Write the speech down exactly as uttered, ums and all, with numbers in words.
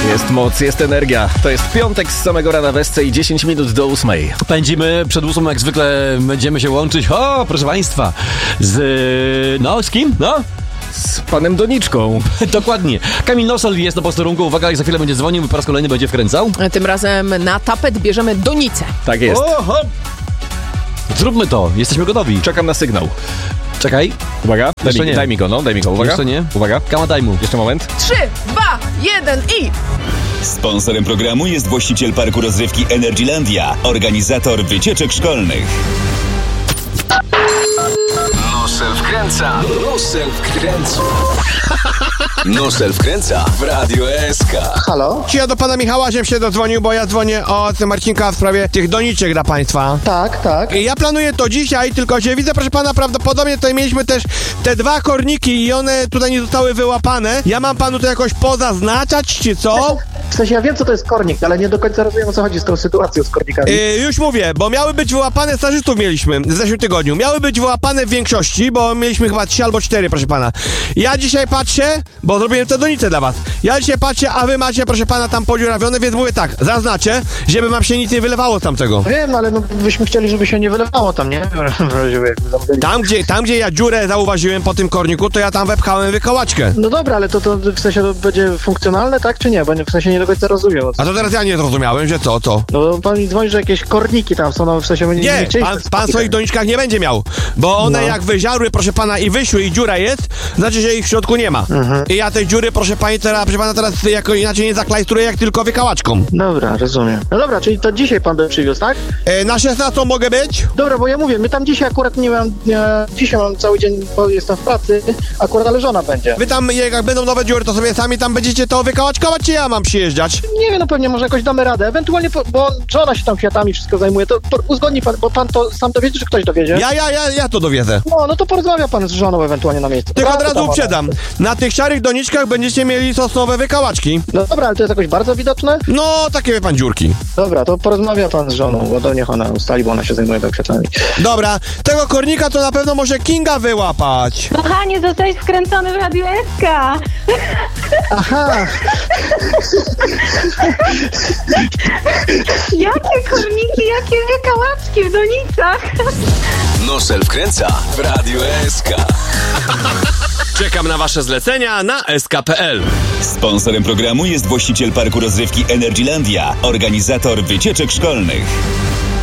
Jest moc, jest energia. To jest piątek z samego rana w Esce i dziesięć minut do ósmej. Pędzimy przed ósmą, jak zwykle będziemy się łączyć. O, proszę państwa, z... no, z kim? No? Z panem Doniczką. Dokładnie. Kamil Nosal jest na posterunku. Uwaga, jak za chwilę będzie dzwonił i po raz kolejny będzie wkręcał. Tym razem na tapet bierzemy Donicę. Tak jest. Oho! Zróbmy to, jesteśmy gotowi. Czekam na sygnał. Czekaj. Uwaga, daj Jeszcze mi, nie. daj mi go, no, daj mi go. Uwaga. Jeszcze nie. Uwaga. Kama time'u. Jeszcze moment. Trzy, dwa, jeden i... Sponsorem programu jest właściciel parku rozrywki Energylandia, organizator wycieczek szkolnych. Nosel wkręca, Nosel wkręca, Nosel wkręca w Radio S K. Halo? Czy ja do pana Michała żebym się dodzwonił, bo ja dzwonię od Marcinka w sprawie tych doniczek dla państwa. Tak, tak. I ja planuję to dzisiaj, tylko że widzę, proszę pana, prawdopodobnie tutaj mieliśmy też te dwa korniki i one tutaj nie zostały wyłapane. Ja mam panu to jakoś pozaznaczać, czy co? W sensie ja wiem, co to jest kornik, ale nie do końca rozumiem, o co chodzi z tą sytuacją z kornikami. Yy, już mówię, bo miały być wyłapane, stażystów mieliśmy w zeszłym tygodniu. Miały być wyłapane w większości, bo mieliśmy chyba trzy albo cztery, proszę pana. Ja dzisiaj patrzę, bo zrobiłem te donice dla was. Ja dzisiaj patrzę, a wy macie, proszę pana, tam podziurawione, więc mówię tak, zaznaczę, żeby wam się nic nie wylewało z tamtego. Wiem, no ale no, byśmy chcieli, żeby się nie wylewało tam, nie? Tam gdzie, tam, gdzie ja dziurę zauważyłem po tym korniku, to ja tam wepchałem wykołaczkę. No dobra, ale to, to w sensie to będzie funkcjonalne, tak czy nie? Bo nie, w sensie nie do końca rozumiem. A to teraz ja nie zrozumiałem, że co, co? No pan mi dzwoni, że jakieś korniki tam są, no w sensie... Nie, Nie, nie chcieli pan, z pan w swoich doniczkach nie będzie miał, bo one No. jak wyziarły, proszę pana, i wyszły i dziura jest, znaczy, że ich w środku nie ma. Mhm. I ja tej dziury, proszę pani, teraz, proszę pana, teraz jako inaczej nie zaklajstruję, jak tylko wykałaczką. Dobra, rozumiem. No dobra, czyli to dzisiaj pan by przywiózł, tak? E, na szesnastą mogę być? Dobra, bo ja mówię, my tam dzisiaj akurat nie mam... E, dzisiaj mam cały dzień, bo jestem w pracy, akurat ale żona będzie. Wy tam, jak będą nowe dziury, to sobie sami tam będziecie to wykałaczkować, czy ja mam przyjeżdżać? Nie wiem, no pewnie może jakoś damy radę. Ewentualnie, po, bo żona się tam kwiatami wszystko zajmuje, to, to uzgodni pan, bo pan to sam dowiedzie, czy ktoś dowiezie? Ja, ja, ja, ja to dowiedzę. No, no to porozmawia pan z żoną ewentualnie na miejscu. Tylko od Prawda, razu tam uprzedzam, na tych szarych doniczkach będziecie mieli sosnowe wykałaczki. No dobra, ale to jest jakoś bardzo widoczne? No, takie wie pan dziurki. Dobra, to porozmawia pan z żoną, bo to niech ona ustali, bo ona się zajmuje tak kwiatami. Dobra, tego kornika to na pewno może Kinga wyłapać. Kochanie, zostałeś wkręcony w Radio S K. Aha! Jakie korniki, jakie wykałaczki w donicach. Nosel wkręca w Radio S K. Czekam na wasze zlecenia na S K kropka P L. Sponsorem programu jest właściciel parku rozrywki Energylandia, organizator wycieczek szkolnych.